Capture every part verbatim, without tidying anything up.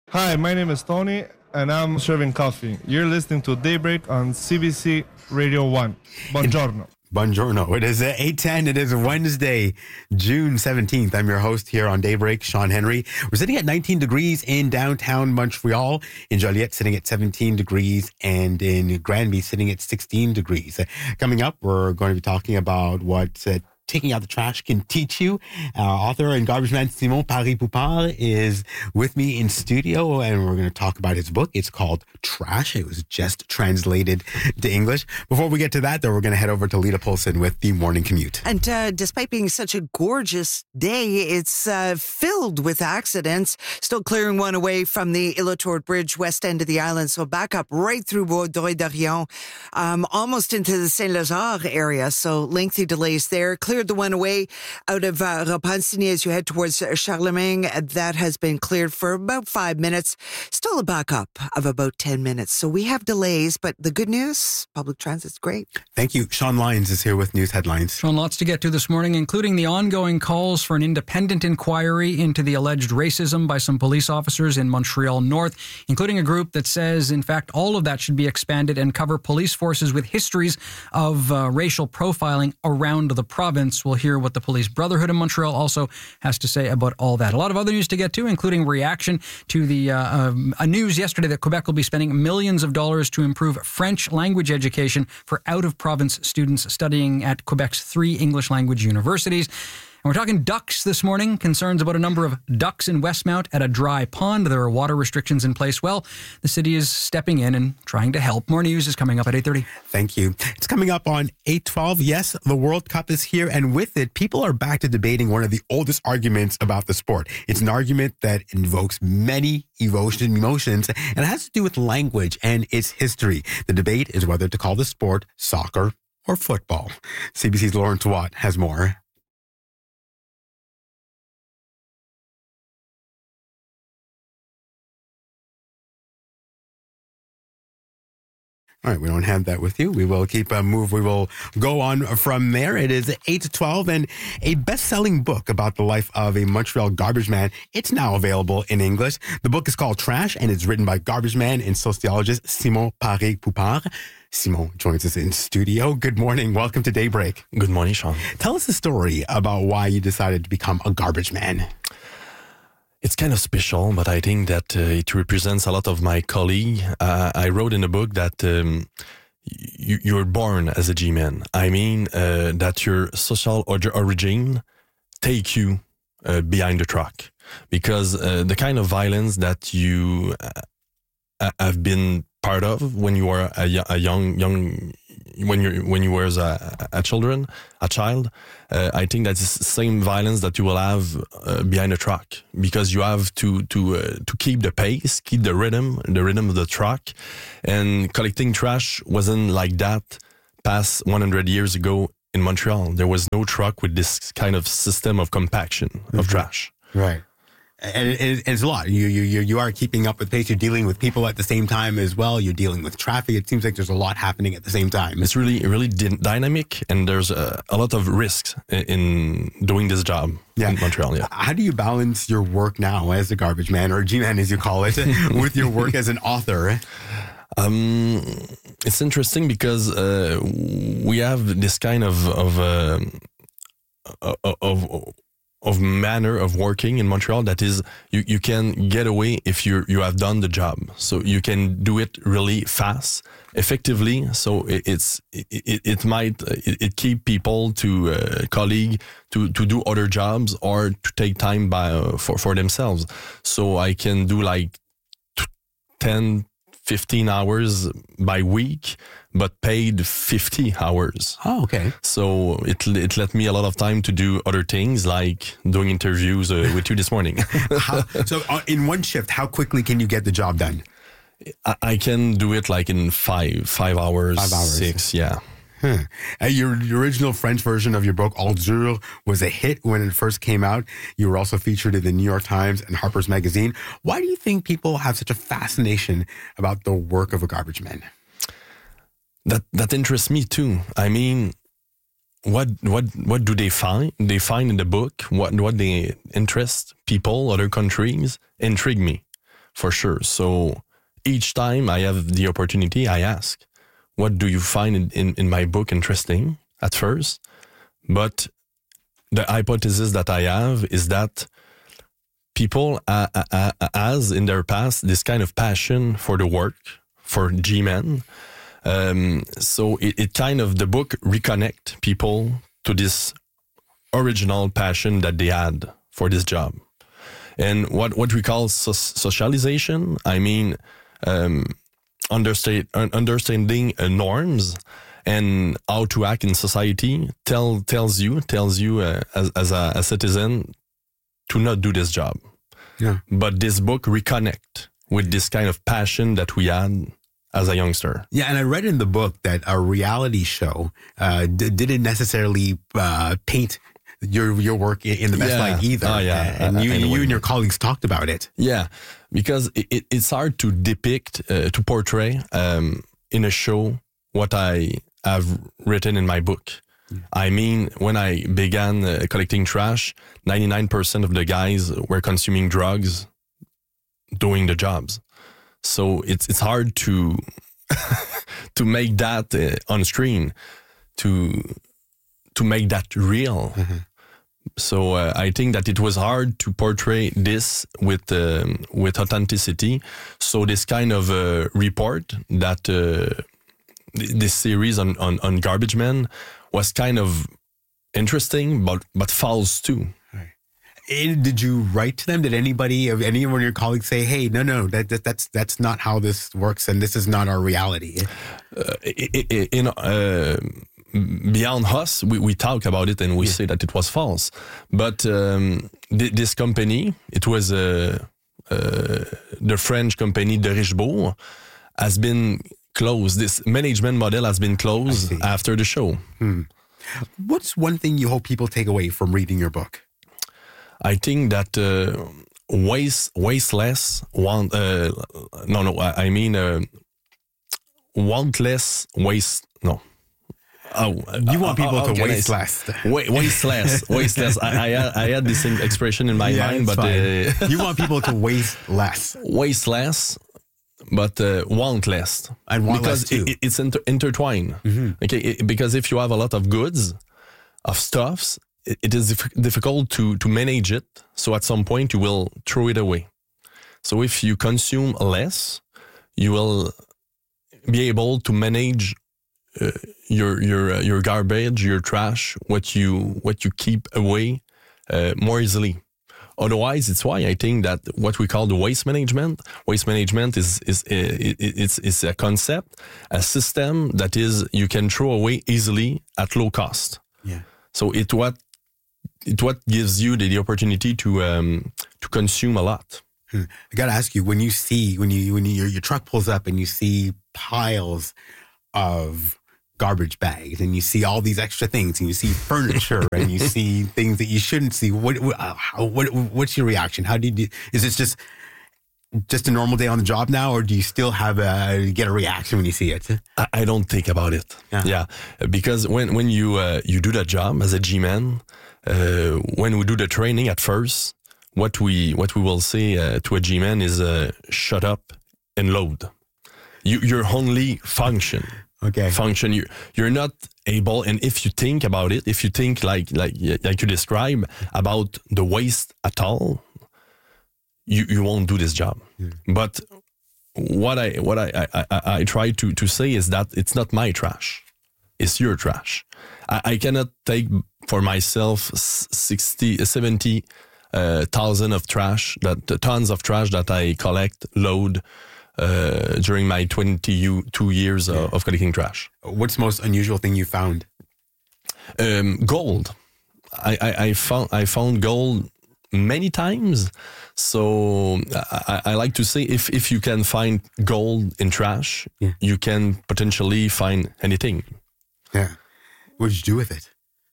Hi, my name is Tony, and I'm serving coffee. You're listening to Daybreak on C B C Radio one. Buongiorno. Buongiorno. It is eight ten. It is Wednesday, June seventeenth. I'm your host here on Daybreak, Sean Henry. We're sitting at nineteen degrees in downtown Montreal. In Joliette, sitting at seventeen degrees. And in Granby, sitting at sixteen degrees. Uh, coming up, we're going to be talking about what uh, taking out the trash can teach you. Uh, author and garbage man Simon Paré-Poupard is with me in studio, and we're going to talk about his book. It's called Trash. It was just translated to English. Before we get to that, though, we're going to head over to Lita Polson with the morning commute. And uh, despite being such a gorgeous day, it's uh, filled with accidents. Still clearing one away from the Ile-Tourte Bridge, west end of the island. So back up right through Vaudreuil-Dorion, um, almost into the Saint-Lazare area. So lengthy delays there. Cleared the one away out of uh, Repentigny as you head towards Charlemagne. That has been cleared for about five minutes. Still a backup of about ten minutes. So we have delays, but the good news, public transit's great. Thank you. Sean Lyons is here with news headlines. Sean, lots to get to this morning, including the ongoing calls for an independent inquiry into the alleged racism by some police officers in Montreal North, including a group that says, in fact, all of that should be expanded and cover police forces with histories of uh, racial profiling around the province. We'll hear what the Police Brotherhood in Montreal also has to say about all that. A lot of other news to get to, including reaction to the uh, um, a news yesterday that Quebec will be spending millions of dollars to improve French language education for out-of-province students studying at Quebec's three English language universities. And we're talking ducks this morning. Concerns about a number of ducks in Westmount at a dry pond. There are water restrictions in place. Well, the city is stepping in and trying to help. More news is coming up at eight thirty. Thank you. It's coming up on eight twelve. Yes, the World Cup is here, and with it, people are back to debating one of the oldest arguments about the sport. It's an argument that invokes many emotion, emotions, and it has to do with language and its history. The debate is whether to call the sport soccer or football. C B C's Lawrence Watt has more. All right, we don't have that with you. We will keep a move. We will go on from there. It is eight to twelve, and a best-selling book about the life of a Montreal garbage man. It's now available in English. The book is called Trash, and it's written by garbage man and sociologist Simon Paré-Poupard. Simon joins us in studio. Good morning. Welcome to Daybreak. Good morning, Sean. Tell us the story about why you decided to become a garbage man. It's kind of special, but I think that uh, it represents a lot of my colleagues. Uh, I wrote in the book that um, you, you're born as a G-man. I mean uh, that your social or- origin take you uh, behind the truck. Because uh, the kind of violence that you uh, have been part of when you were a, a young young when you when you were a, a children a child uh, I think that's the same violence that you will have uh, behind a truck, because you have to to uh, to keep the pace, keep the rhythm the rhythm of the truck. And collecting trash wasn't like that past one hundred years ago in Montreal. There was no truck with this kind of system of compaction of mm-hmm. trash. Right. And it, it's a lot. You, you you you are keeping up with pace. You're dealing with people at the same time as well. You're dealing with traffic. It seems like there's a lot happening at the same time. It's really really d- dynamic, and there's a, a lot of risks in doing this job yeah. in Montreal. Yeah. How do you balance your work now as a garbage man, or G-man as you call it, with your work as an author? Um, it's interesting because uh, we have this kind of of uh, of. of of manner of working in Montreal that is you, you can get away if you you have done the job, so you can do it really fast, effectively. So it, it's it, it, it might it, it keep people to uh, colleague to to do other jobs or to take time by uh, for for themselves. So I can do like ten, fifteen hours by week, but paid fifty hours. Oh, okay. So it it let me a lot of time to do other things, like doing interviews uh, with you this morning. how, so uh, in one shift, how quickly can you get the job done? I, I can do it like in five, five hours, five hours. six, yeah. Huh. Uh, your original French version of your book, Ordure, was a hit when it first came out. You were also featured in the New York Times and Harper's Magazine. Why do you think people have such a fascination about the work of a garbage man? That that interests me too. I mean, what what what do they find? They find in the book what what they interest people, other countries, intrigue me. for sure. So each time I have the opportunity, I ask, what do you find in, in, in my book interesting at first? But the hypothesis that I have is that people uh, uh, uh, has in their past this kind of passion for the work, for G-Men. Um, so it, it kind of, the book reconnect people to this original passion that they had for this job. And what, what we call so- socialization, I mean, um, understand, understanding uh, norms and how to act in society tell, tells you, tells you uh, as, as a, a citizen to not do this job. Yeah. But this book reconnect with this kind of passion that we had as a youngster. Yeah, and I read in the book that a reality show uh, d- didn't necessarily uh, paint your your work in, in the best Yeah. light either. Oh, yeah. And I- you, I know what you you and your mean. colleagues talked about it. Yeah, because it, it, it's hard to depict, uh, to portray um, in a show what I have written in my book. Mm. I mean, when I began uh, collecting trash, ninety-nine percent of the guys were consuming drugs doing the jobs. So it's it's hard to to make that uh, on screen, to to make that real. Mm-hmm. So uh, I think that it was hard to portray this with um, with authenticity. So this kind of uh, report that uh, th- this series on, on on Garbage Men was kind of interesting, but but false too. And did you write to them? Did anybody, of any of your colleagues, say, "Hey, no, no, that, that that's that's not how this works, and this is not our reality"? Uh, in uh, beyond us, we, we talk about it and we yeah. say that it was false. But um, th- this company, it was uh, uh, the French company de Richebourg, has been closed. This management model has been closed after the show. Hmm. What's one thing you hope people take away from reading your book? I think that uh, waste, waste less, want, uh, no, no, I, I mean, uh, want less, waste, no. Oh, you want people uh, to waste I, less. Wait, waste less, waste less. I, I, had, I had this expression in my yeah, mind, but uh, you want people to waste less. Waste less, but uh, want less, and want because less too. It, it's inter- intertwined. Mm-hmm. Okay, it, because if you have a lot of goods, of stuffs, it, it is dif- difficult to to manage it. So at some point you will throw it away. So if you consume less, you will be able to manage uh, your your uh, your garbage, your trash, what you what you keep away uh, more easily. Otherwise, it's why I think that what we call the waste management, waste management is is uh, it's it's a concept, a system that is you can throw away easily at low cost. Yeah. So it what it what gives you the, the opportunity to um, to consume a lot. Hmm. I got to ask you, when you see, when you, when you, your, your truck pulls up and you see piles of garbage bags and you see all these extra things and you see furniture and you see things that you shouldn't see, what, what, how, what, what's your reaction? How do you do, is this just, just a normal day on the job now, or do you still have a, get a reaction when you see it? I, I don't think about it. Yeah. yeah. Because when, when you, uh, you do that job as a G-man, uh, when we do the training at first, What we what we will say uh, to a G-man is uh, shut up and load. You your only function. Okay. Function. You you're not able, and if you think about it, if you think like like like you describe about the waste at all, you, you won't do this job. Mm. But what I what I, I, I, I try to, to say is that it's not my trash. It's your trash. I, I cannot take for myself sixty, seventy Uh, thousand of trash, that uh, tons of trash that I collect, load uh, during my twenty-two years yeah. of, of collecting trash. What's the most unusual thing you found? Um, gold. I, I, I found I found gold many times. So I, I like to say if if you can find gold in trash, yeah. you can potentially find anything. Yeah. What did you do with it?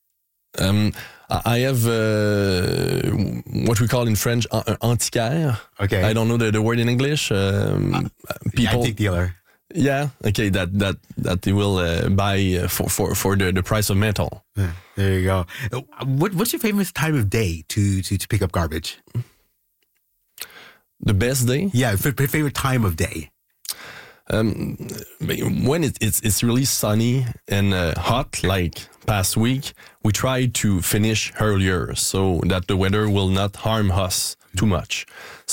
Um, I have uh, what we call in French antiquaire. Okay. I don't know the, the word in English. Um, uh, people, antique dealer. Yeah. Okay. That that that they will uh, buy for for for the, the price of metal. Yeah, there you go. What what's your favorite time of day to to, to pick up garbage? The best day? Yeah, f- favorite time of day. Um, when it, it's it's really sunny and uh, hot, like past week, we try to finish earlier so that the weather will not harm us too much.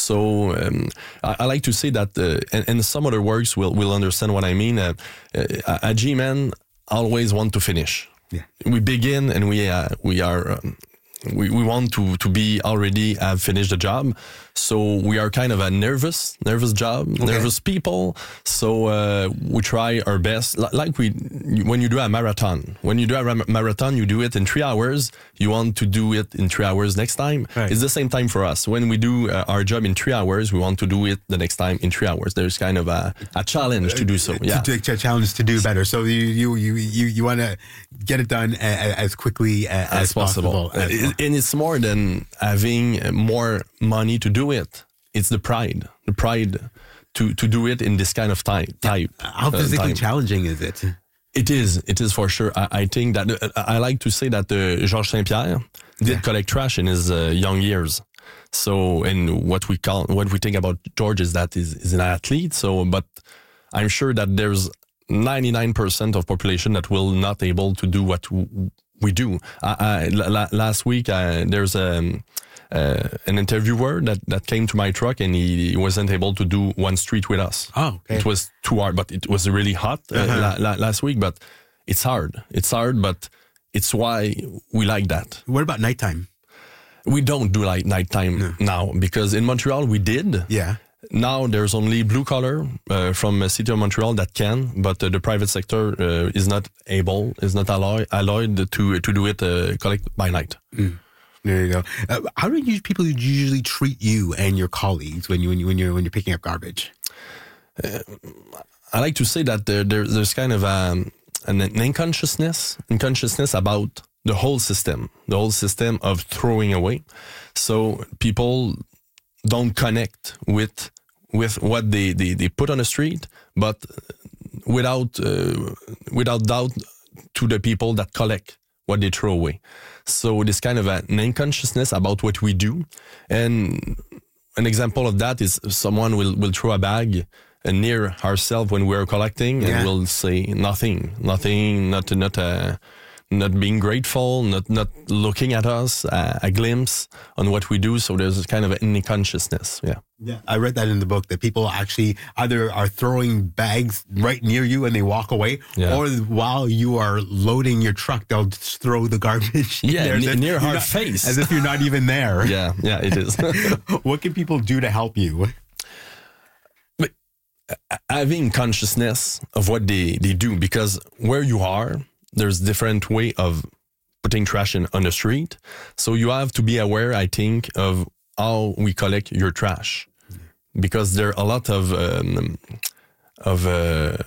So um, I, I like to say that, uh, and, and some other works will will understand what I mean. Uh, uh, a G-man always want to finish. Yeah, we begin and we uh, we are. Um, We we want to to be already have finished the job, so we are kind of a nervous nervous job, okay. nervous people. So uh, we try our best. L- like we when you do a marathon, when you do a ram- marathon, you do it in three hours. You want to do it in three hours next time. Right. It's the same time for us. When we do uh, our job in three hours, we want to do it the next time in three hours. There's kind of a, a challenge to do so. Yeah, to, to, challenge to do better. So you you you you, you want to get it done a, as quickly as, as possible. possible. As uh, and it's more than having more money to do it. It's the pride, the pride to, to do it in this kind of type. type How physically uh, time. challenging is it? It is. It is for sure. I, I think that uh, I like to say that uh, Georges Saint-Pierre did yeah. collect trash in his uh, young years. So, and what we call, what we think about George is that he's, he's an athlete. So, but I'm sure that there's ninety-nine percent of population that will not able to do what w- we do. I, I, la- last week, uh, there's a, uh, an interviewer that, that came to my truck and he, he wasn't able to do one street with us. Oh, okay. It was too hard, but it was really hot uh, uh-huh. la- la- last week, but it's hard. It's hard, but it's why we like that. What about nighttime? We don't do like nighttime no. now because in Montreal we did. Yeah. Now there's only blue collar uh, from the city of Montreal that can, but uh, the private sector uh, is not able, is not allow- allowed to to do it uh, collect by night. Mm. There you go. Uh, how do you, people usually treat you and your colleagues when you when you when you're when you're picking up garbage? Uh, I like to say that there, there there's kind of um, an, an unconsciousness, unconsciousness about the whole system, the whole system of throwing away. So people don't connect with with what they, they, they put on the street, but without uh, without doubt to the people that collect what they throw away. So this kind of an unconsciousness about what we do. And an example of that is someone will, will throw a bag near ourselves when we're collecting yeah. and we'll say nothing, nothing, not not uh, not being grateful, not not looking at us, uh, a glimpse on what we do. So there's kind of an unconsciousness. Yeah. Yeah, I read that in the book that people actually either are throwing bags right near you and they walk away, yeah. or while you are loading your truck, they'll just throw the garbage yeah, there n- near our not, face, as if you're not even there. Yeah, yeah, it is. What can people do to help you? But having consciousness of what they, they do, because where you are, there's different way of putting trash in on the street. So you have to be aware, I think, of how we collect your trash, because there are a lot of um, of uh,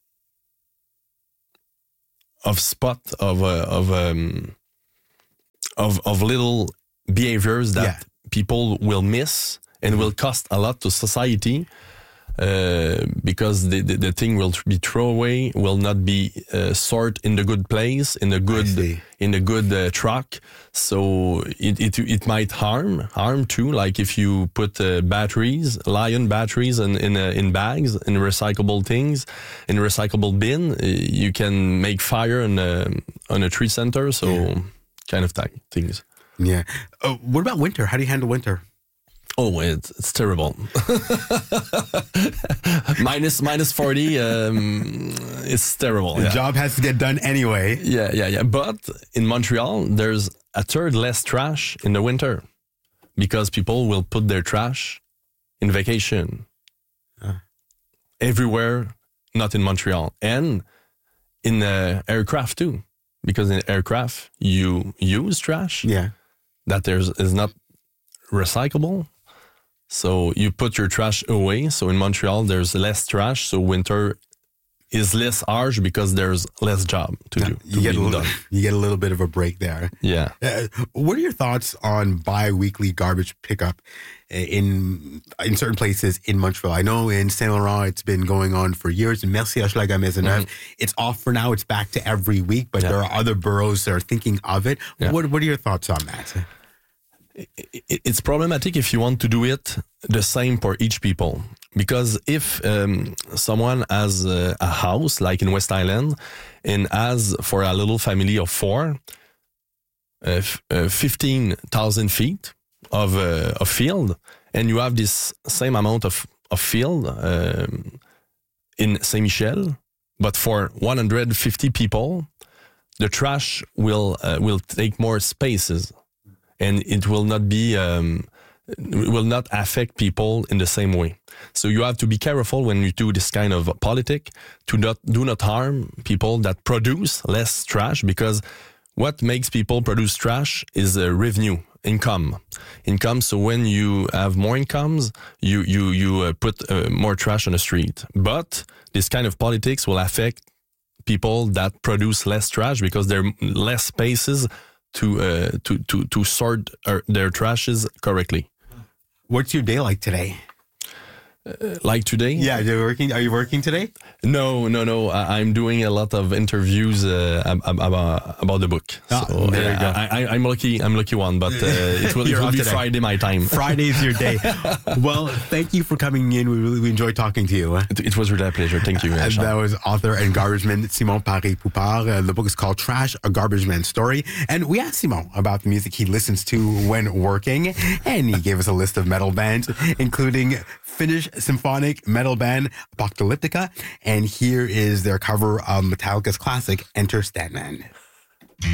of spot of uh, of um, of of little behaviors that yeah. people will miss and will cost a lot to society. Uh, because the, the the thing will be thrown away, will not be uh, stored in the good place, in the good in the good uh, truck. So it, it it might harm harm too. Like if you put uh, batteries, Lion batteries, in in, uh, in bags, in recyclable things, in a recyclable bin, uh, you can make fire on a on a tree center. So yeah. kind of th- things. Yeah. Uh, what about winter? How do you handle winter? Oh, it's it's terrible. minus minus forty. Um, it's terrible. The yeah. job has to get done anyway. Yeah, yeah, yeah. But in Montreal, there's a third less trash in the winter because people will put their trash in vacation uh. everywhere, not in Montreal, and in the aircraft too, because in aircraft you use trash. Yeah, that there's is not recyclable. So you put your trash away. So in Montreal, there's less trash. So winter is less harsh because there's less job to yeah, do. You to get a little, done. you get a little bit of a break there. Yeah. Uh, what are your thoughts on bi-weekly garbage pickup in in certain places in Montreal? I know in Saint Laurent it's been going on for years. In Mercier, Hochelaga, Maisonneuve, mm-hmm. it's off for now. It's back to every week, but yeah. there are other boroughs that are thinking of it. Yeah. What What are your thoughts on that? it's problematic if you want to do it the same for each people. Because if um, someone has a, a house, like in West Island, and has for a little family of four, uh, f- uh, fifteen thousand feet of, uh, of field, and you have this same amount of, of field um, in Saint-Michel, but for one hundred fifty people, the trash will uh, will take more spaces, and it will not be um, will not affect people in the same way. So you have to be careful when you do this kind of politic to not do not harm people that produce less trash, because what makes people produce trash is a revenue, income, income. So when you have more incomes, you you you uh, put uh, more trash on the street. But this kind of politics will affect people that produce less trash because there are less spaces to uh, to to to sort their trashes correctly. What's your day like today? Uh, like today? Yeah, you're working. Are you working today? No, no, no. I, I'm doing a lot of interviews uh, about about the book. Ah, so there uh, you go. I, I, I'm lucky. I'm lucky one, but uh, it will, it You're will off be today. Friday my time. Friday is your day. Well, thank you for coming in. We really we enjoyed talking to you. It, it was really a pleasure. Thank you. Uh, And Sean. that was author and garbage man Simon Paré-Poupard. Uh, the book is called Trash, A Garbage Man's Story. And we asked Simon about the music he listens to when working, and he gave us a list of metal bands, including Finnish symphonic metal band Apocalyptica. And here is their cover of Metallica's classic Enter Sandman.